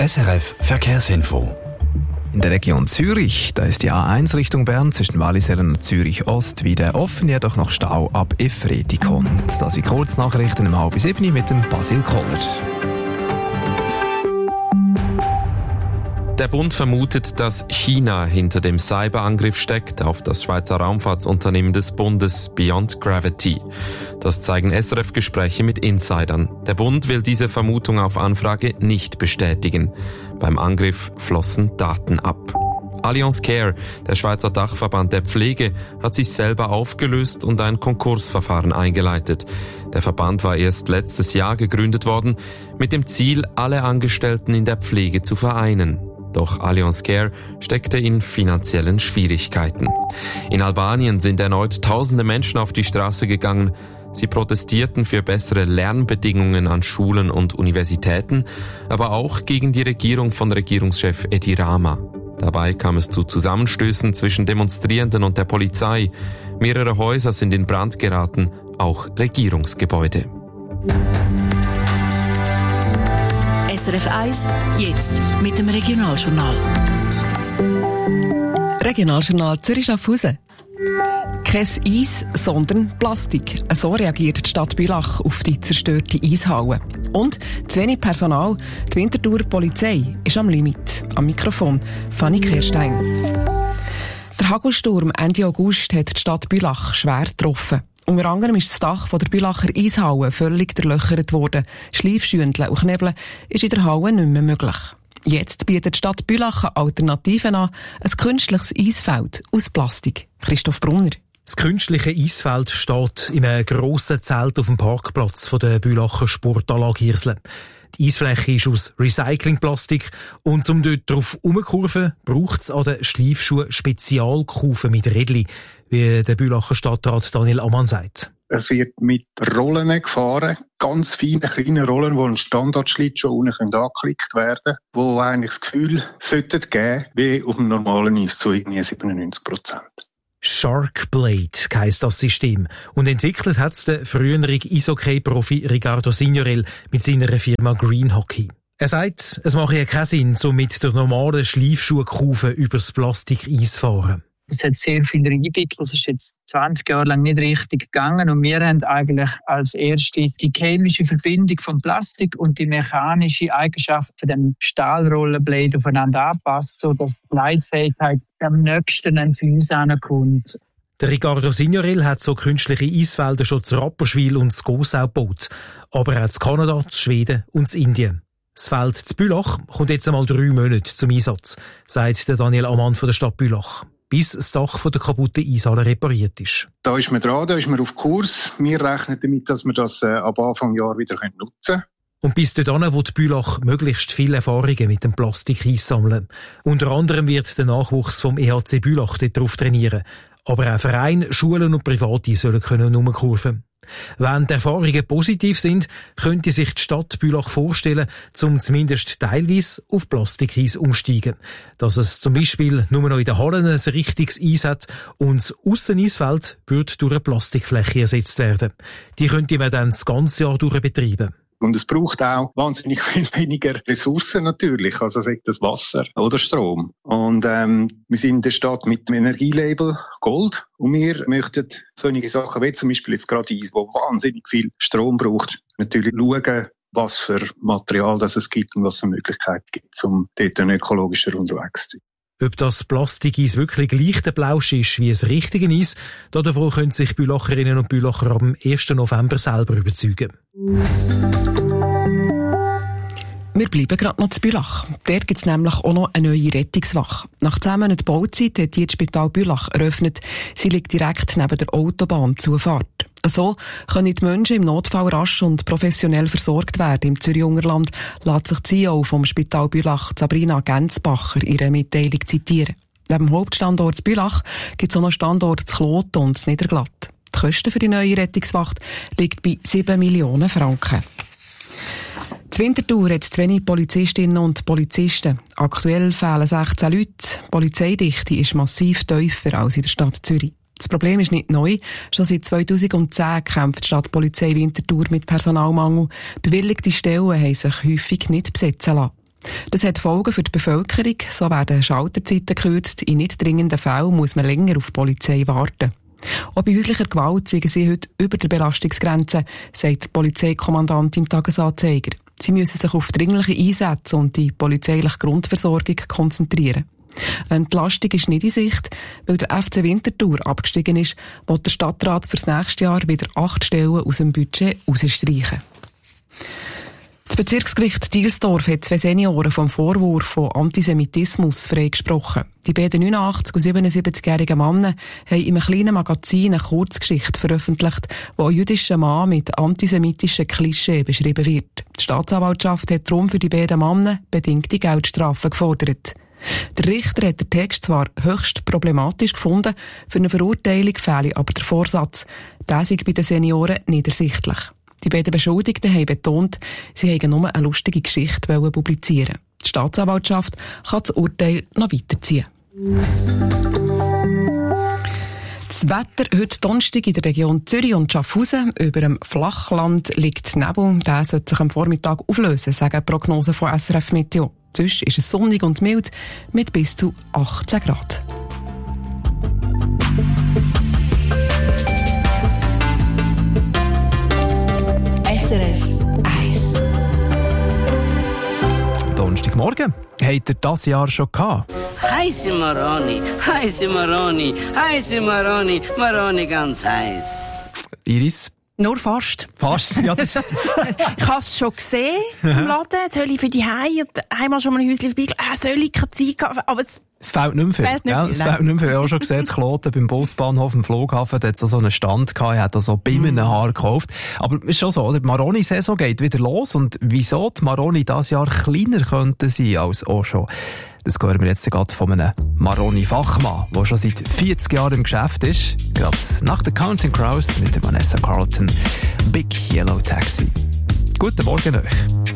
SRF Verkehrsinfo. In der Region Zürich, da ist die A1 Richtung Bern zwischen Wallisellen und Zürich Ost wieder offen, jedoch noch Stau ab Efretikon. Das sind Kurznachrichten um 6:30 mit dem Basil Koller. Der Bund vermutet, dass China hinter dem Cyberangriff steckt auf das Schweizer Raumfahrtsunternehmen des Bundes Beyond Gravity. Das zeigen SRF-Gespräche mit Insidern. Der Bund will diese Vermutung auf Anfrage nicht bestätigen. Beim Angriff flossen Daten ab. Allianz Care, der Schweizer Dachverband der Pflege, hat sich selber aufgelöst und ein Konkursverfahren eingeleitet. Der Verband war erst letztes Jahr gegründet worden, mit dem Ziel, alle Angestellten in der Pflege zu vereinen. Doch Allianz Care steckte in finanziellen Schwierigkeiten. In Albanien sind erneut tausende Menschen auf die Straße gegangen. Sie protestierten für bessere Lernbedingungen an Schulen und Universitäten, aber auch gegen die Regierung von Regierungschef Edi Rama. Dabei kam es zu Zusammenstößen zwischen Demonstrierenden und der Polizei. Mehrere Häuser sind in Brand geraten, auch Regierungsgebäude. SRF 1, jetzt mit dem Regionaljournal. Regionaljournal Zürich-Schaffhausen. Kein Eis, sondern Plastik. So reagiert die Stadt Bülach auf die zerstörte Eishalle. Und zu wenig Personal. Die Winterthurer Polizei ist am Limit. Am Mikrofon Fanny Kirstein. Der Hagelsturm Ende August hat die Stadt Bülach schwer getroffen. Unter anderem ist das Dach von der Bülacher Eishalle völlig durchlöchert worden. Schleifschündeln und Knebeln ist in der Halle nicht mehr möglich. Jetzt bietet die Stadt Bülach Alternativen an, ein künstliches Eisfeld aus Plastik. Christoph Brunner. Das künstliche Eisfeld steht in einem grossen Zelt auf dem Parkplatz von der Bülacher Sportanlage Hirsle. Die Eisfläche ist aus Recyclingplastik und um dort drauf herumzukurven, braucht es an den Schleifschuhen Spezialkufen mit Rädchen, wie der Bülacher Stadtrat Daniel Ammann sagt. Es wird mit Rollen gefahren, ganz feine, kleine Rollen, die ein Standardschlittschuh unten angeklickt werden, wo eigentlich das Gefühl sollte geben, wie auf dem normalen Eis zu irgendwie 97%. Sharkblade heisst das System. Und entwickelt hat es der frühere Eishockey-Profi Ricardo Signorel mit seiner Firma Green Hockey. Er sagt, es mache ja keinen Sinn, so mit der normalen Schleifschuhkufe übers Plastikeis fahren. Es hat sehr viel Reibung. Das ist jetzt 20 Jahre lang nicht richtig gegangen. Und wir haben eigentlich als erstes die chemische Verbindung von Plastik und die mechanische Eigenschaft von dem Stahlrollenblade aufeinander angepasst, sodass die Leitfähigkeit am nächsten an uns ankommt. Der Ricardo Signorel hat so künstliche Eisfelder schon zu Rapperswil und zu Gossau gebaut. Aber auch zu Kanada, zu Schweden und zu Indien. Das Feld zu Bülach kommt jetzt einmal 3 Monate zum Einsatz, sagt der Daniel Ammann von der Stadt Bülach, bis das Dach von der kaputten Eishalle repariert ist. Da ist man dran, da ist man auf Kurs. Wir rechnen damit, dass wir das ab Anfang Jahr wieder nutzen können. Und bis dahin will die Bülach möglichst viele Erfahrungen mit dem Plastikeis sammeln. Unter anderem wird der Nachwuchs vom EHC Bülach darauf trainieren. Aber auch Vereine, Schulen und Private sollen herumkurven. Wenn die Erfahrungen positiv sind, könnte sich die Stadt Bülach vorstellen, um zumindest teilweise auf Plastikeis umsteigen. Dass es zum Beispiel nur noch in den Hallen ein richtiges Eis hat und das Ausseneisfeld wird durch eine Plastikfläche ersetzt werden. Die könnte man dann das ganze Jahr durch betreiben. Und es braucht auch wahnsinnig viel weniger Ressourcen natürlich, also sei das Wasser oder Strom. Und wir sind in der Stadt mit dem Energielabel Gold und wir möchten solche Sachen wie zum Beispiel jetzt gerade Eis, wo wahnsinnig viel Strom braucht, natürlich schauen, was für Material das es gibt und was für Möglichkeiten gibt, um dort ökologischer unterwegs zu sein. Ob das Plastikeis wirklich gleich der Blausch ist wie das richtige Eis, davon können sich Bülacherinnen und Bülacher am 1. November selber überzeugen. Wir bleiben gerade noch zu Bülach. Dort gibt es nämlich auch noch eine neue Rettungswache. Nach 10 Monaten Bauzeit hat die das Spital Bülach eröffnet. Sie liegt direkt neben der Autobahnzufahrt. So können die Menschen im Notfall rasch und professionell versorgt werden. Im Zürich-Ungerland lässt sich die CEO vom Spital Bülach, Sabrina Gensbacher, ihre Mitteilung zitieren. Neben dem Hauptstandort Bülach gibt es auch noch Standorte zu Kloten und zu Niederglatt. Die Kosten für die neue Rettungswacht liegen bei 7 Millionen Franken. Die Winterthur hat zu wenig Polizistinnen und Polizisten. Aktuell fehlen 16 Leute. Die Polizeidichte ist massiv tiefer als in der Stadt Zürich. Das Problem ist nicht neu. Schon seit 2010 kämpft die Stadtpolizei Winterthur mit Personalmangel. Bewilligte Stellen haben sich häufig nicht besetzen lassen. Das hat Folgen für die Bevölkerung. So werden Schalterzeiten gekürzt. In nicht dringenden Fällen muss man länger auf die Polizei warten. Auch bei häuslicher Gewalt sind sie heute über der Belastungsgrenze, sagt der Polizeikommandant im Tagesanzeiger. Sie müssen sich auf dringliche Einsätze und die polizeiliche Grundversorgung konzentrieren. Eine Entlastung ist nicht in Sicht, weil der FC Winterthur abgestiegen ist, will der Stadtrat für das nächste Jahr wieder 8 Stellen aus dem Budget rausstreichen. Das Bezirksgericht Dielsdorf hat 2 Senioren vom Vorwurf von Antisemitismus freigesprochen. Die beiden 89- und 77-jährigen Männer haben in einem kleinen Magazin eine Kurzgeschichte veröffentlicht, wo ein jüdischer Mann mit antisemitischen Klischee beschrieben wird. Die Staatsanwaltschaft hat darum für die beiden Männer bedingte Geldstrafen gefordert. Der Richter hat den Text zwar höchst problematisch gefunden, für eine Verurteilung fehle aber der Vorsatz. Der sei bei den Senioren nicht ersichtlich. Die beiden Beschuldigten haben betont, sie hätten nur eine lustige Geschichte publizieren. Die Staatsanwaltschaft kann das Urteil noch weiterziehen. Das Wetter heute Donnerstag in der Region Zürich und Schaffhausen. Über dem Flachland liegt Nebel. Der sollte sich am Vormittag auflösen, sagen die Prognosen von SRF Meteo. Sonst ist es sonnig und mild mit bis zu 18 Grad. SRF 1. Donnerstagmorgen. Habt ihr das Jahr schon gehabt? Heiße Maroni, heiße Maroni, heiße Maroni, Maroni ganz heiß. Iris? Nur fast. Fast? Ja, das ich habe es schon gesehen im Laden. Soll ich für die Heim und einmal schon mal ein Häuschen vorbeigelaufen? Soll ich keine Zeit haben? Aber es fehlt nicht mehr viel. Fehlt nicht gell? viel, es fehlt nicht mehr viel. Ich habe auch schon gesehen, zu Kloten beim Busbahnhof, im Flughafen, da hat es so einen Stand gehabt, er hat so Bimenenhaar gekauft. Aber es ist schon so, die Maroni-Saison geht wieder los und wieso die Maroni dieses Jahr kleiner könnten sein als auch schon. Das hören wir jetzt gerade von einem Maroni-Fachmann, der schon seit 40 Jahren im Geschäft ist. Gerade nach der Counting Crows mit der Vanessa Carlton. Big Yellow Taxi. Guten Morgen euch.